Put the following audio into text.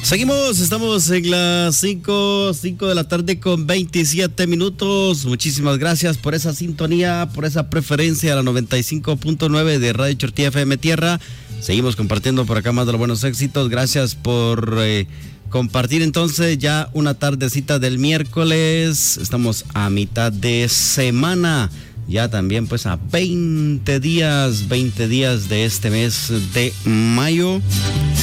Seguimos, estamos en las 5 de la tarde con 27 minutos. Muchísimas gracias por esa sintonía, por esa preferencia a la 95.9 de Radio Chortilla FM Tierra. Seguimos compartiendo por acá más de los buenos éxitos. Gracias por compartir entonces ya una tardecita del miércoles. Estamos a mitad de semana. Ya también pues a 20 días de este mes de mayo.